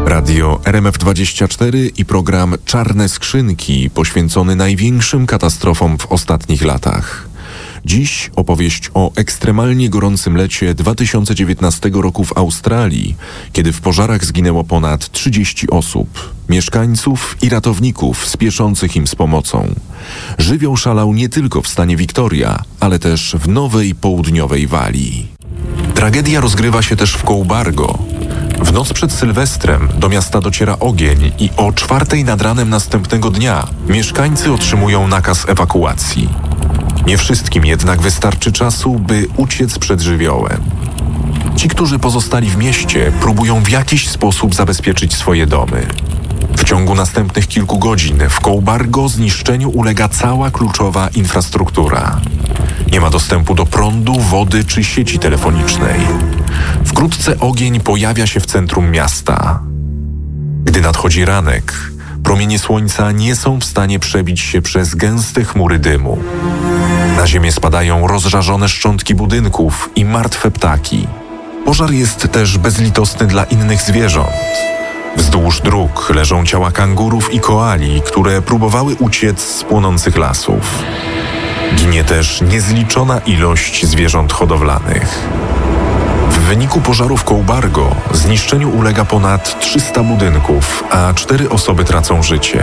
Radio RMF24 i program Czarne Skrzynki poświęcony największym katastrofom w ostatnich latach. Dziś opowieść o ekstremalnie gorącym lecie 2019 roku w Australii, kiedy w pożarach zginęło ponad 30 osób, mieszkańców i ratowników spieszących im z pomocą. Żywioł szalał nie tylko w stanie Victoria, ale też w Nowej Południowej Walii. Tragedia rozgrywa się też w Cobargo. W noc przed Sylwestrem do miasta dociera ogień i o 4:00 nad ranem następnego dnia mieszkańcy otrzymują nakaz ewakuacji. Nie wszystkim jednak wystarczy czasu, by uciec przed żywiołem. Ci, którzy pozostali w mieście, próbują w jakiś sposób zabezpieczyć swoje domy. W ciągu następnych kilku godzin w Cobargo zniszczeniu ulega cała kluczowa infrastruktura. Nie ma dostępu do prądu, wody czy sieci telefonicznej. Wkrótce ogień pojawia się w centrum miasta. Gdy nadchodzi ranek, promienie słońca nie są w stanie przebić się przez gęste chmury dymu. Na ziemię spadają rozżarzone szczątki budynków i martwe ptaki. Pożar jest też bezlitosny dla innych zwierząt. Wzdłuż dróg leżą ciała kangurów i koali, które próbowały uciec z płonących lasów. Ginie też niezliczona ilość zwierząt hodowlanych. W wyniku pożaru w Cobargo zniszczeniu ulega ponad 300 budynków, a 4 osoby tracą życie.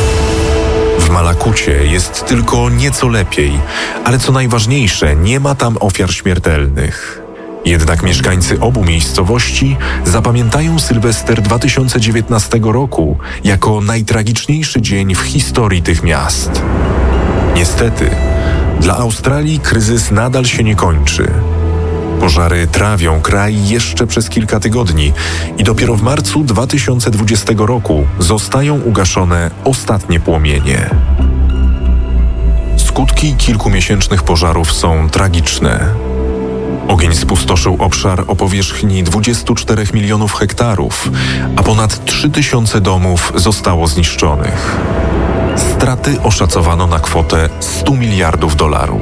W Malakucie jest tylko nieco lepiej, ale co najważniejsze, nie ma tam ofiar śmiertelnych. Jednak mieszkańcy obu miejscowości zapamiętają Sylwester 2019 roku jako najtragiczniejszy dzień w historii tych miast. Niestety, dla Australii kryzys nadal się nie kończy. Pożary trawią kraj jeszcze przez kilka tygodni i dopiero w marcu 2020 roku zostają ugaszone ostatnie płomienie. Skutki kilkumiesięcznych pożarów są tragiczne. Ogień spustoszył obszar o powierzchni 24 milionów hektarów, a ponad 3000 domów zostało zniszczonych. Straty oszacowano na kwotę $100 miliardów.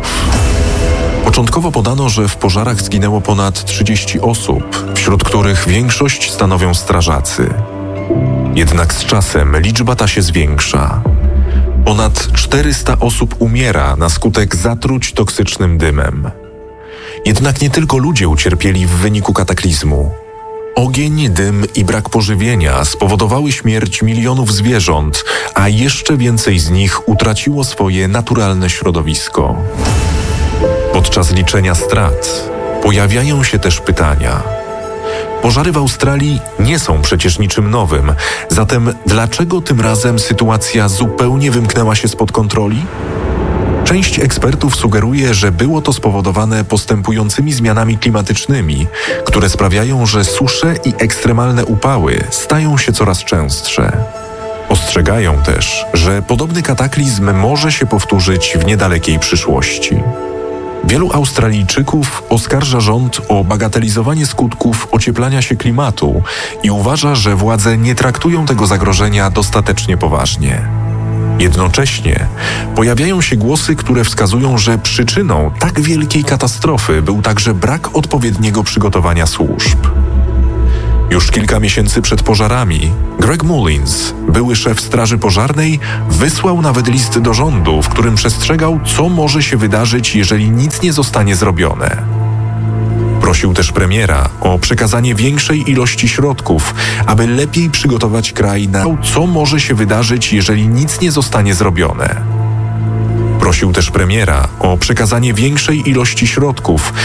Początkowo podano, że w pożarach zginęło ponad 30 osób, wśród których większość stanowią strażacy. Jednak z czasem liczba ta się zwiększa. Ponad 400 osób umiera na skutek zatruć toksycznym dymem. Jednak nie tylko ludzie ucierpieli w wyniku kataklizmu. Ogień, dym i brak pożywienia spowodowały śmierć milionów zwierząt, a jeszcze więcej z nich utraciło swoje naturalne środowisko. Podczas liczenia strat pojawiają się też pytania. Pożary w Australii nie są przecież niczym nowym, zatem dlaczego tym razem sytuacja zupełnie wymknęła się spod kontroli? Część ekspertów sugeruje, że było to spowodowane postępującymi zmianami klimatycznymi, które sprawiają, że susze i ekstremalne upały stają się coraz częstsze. Ostrzegają też, że podobny kataklizm może się powtórzyć w niedalekiej przyszłości. Wielu Australijczyków oskarża rząd o bagatelizowanie skutków ocieplania się klimatu i uważa, że władze nie traktują tego zagrożenia dostatecznie poważnie. Jednocześnie pojawiają się głosy, które wskazują, że przyczyną tak wielkiej katastrofy był także brak odpowiedniego przygotowania służb. Już kilka miesięcy przed pożarami Greg Mullins, były szef Straży Pożarnej, wysłał nawet list do rządu, w którym przestrzegał, co może się wydarzyć, jeżeli nic nie zostanie zrobione. Prosił też premiera o przekazanie większej ilości środków, aby lepiej przygotować kraj na to, co może się wydarzyć, jeżeli nic nie zostanie zrobione. Prosił też premiera o przekazanie większej ilości środków,